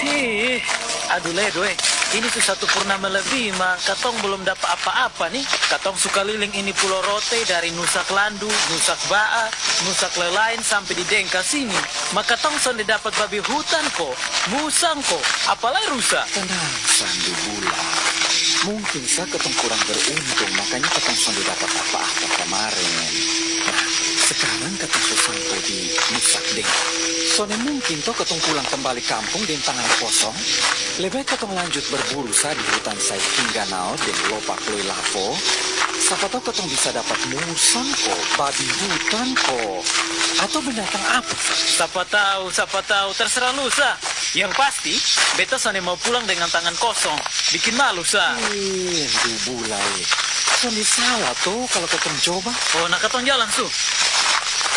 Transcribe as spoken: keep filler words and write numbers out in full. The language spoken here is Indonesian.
Ih, aduh Ledo, eh. Ini tuh satu purnama lebih, mah. Katong belum dapat apa-apa nih. Katong suka liling ini Pulau Rote dari Nusa Kelandu, Nusa Baa, Nusa Kelelain sampai di Dengka sini. Maka katong sonde dapat babi hutan kok, musang kok, apalagi rusa. Tenang, Sandu Bula. Mungkin saya ketong kurang beruntung, makanya ketong sonde dapat apa-apa kemarin. Nah, sekarang ketong sampai di Nusa Dengka. Soalnya mungkin toh ketong pulang kembali kampung dengan tangan kosong. Lebih baik ketong lanjut berburu sa di hutan saya hingga naot dan lopak loi lavo. Siapa tahu ketong bisa dapat musang kok, babi hutan kok, atau binatang apa? Siapa tahu, siapa tahu, terserah lu, Sa. Yang pasti, beta sone mau pulang dengan tangan kosong. Bikin malu, Sa. Eh, du bulai. Soalnya salah tuh kalau ketong coba. Oh, nak katong jalan, Su.